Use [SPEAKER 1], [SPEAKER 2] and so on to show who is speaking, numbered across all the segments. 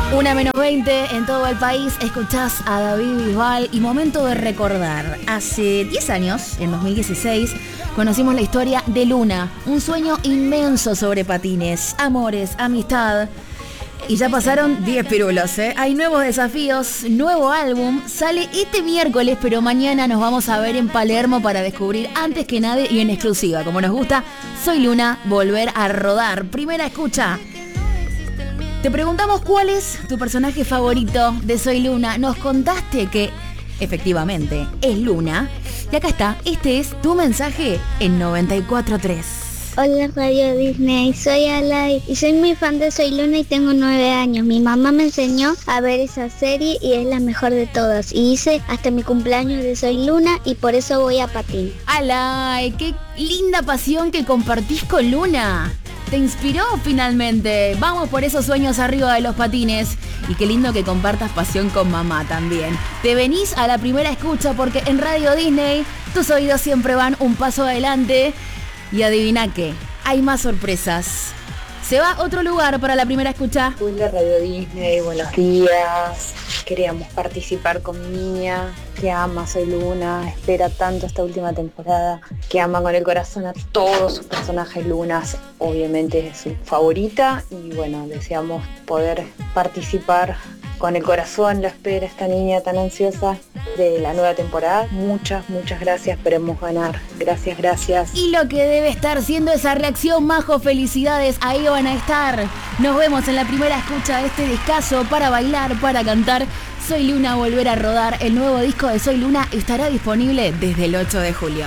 [SPEAKER 1] 1:20 en todo el país, escuchás a David Bisbal y momento de recordar. Hace 10 años, en 2016, conocimos la historia de Luna, un sueño inmenso sobre patines, amores, amistad. Y ya pasaron 10 pirulos, ¿eh? Hay nuevos desafíos, nuevo álbum, sale este miércoles, pero mañana nos vamos a ver en Palermo para descubrir antes que nadie y en exclusiva, como nos gusta, Soy Luna, volver a rodar. Primera escucha. Te preguntamos cuál es tu personaje favorito de Soy Luna. Nos contaste que efectivamente es Luna. Y acá está, este es tu mensaje en 94.3.
[SPEAKER 2] Hola Radio Disney, soy Alay y soy muy fan de Soy Luna y tengo 9 años. Mi mamá me enseñó a ver esa serie y es la mejor de todas. Y hice hasta mi cumpleaños de Soy Luna y por eso voy a patín.
[SPEAKER 1] Alay, qué linda pasión que compartís con Luna. ¿Te inspiró finalmente? Vamos por esos sueños arriba de los patines. Y qué lindo que compartas pasión con mamá también. Te venís a la primera escucha porque en Radio Disney tus oídos siempre van un paso adelante. Y adivina qué, hay más sorpresas. Se va a otro lugar para la primera escucha.
[SPEAKER 3] Hola Radio Disney, buenos días. Queríamos participar con mi niña, que ama Soy Luna, espera tanto esta última temporada, que ama con el corazón a todos sus personajes Lunas, obviamente es su favorita y bueno, deseamos poder participar con el corazón, la espera esta niña tan ansiosa de la nueva temporada. Muchas gracias, esperemos ganar. Gracias.
[SPEAKER 1] Y lo que debe estar siendo esa reacción, Majo, felicidades, ahí van a estar. Nos vemos en la primera escucha de este discazo para bailar, para cantar. Soy Luna, volver a rodar. El nuevo disco de Soy Luna estará disponible desde el 8 de julio.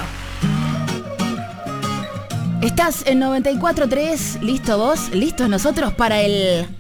[SPEAKER 1] Estás en 94.3, ¿listo vos? ¿Listos nosotros para el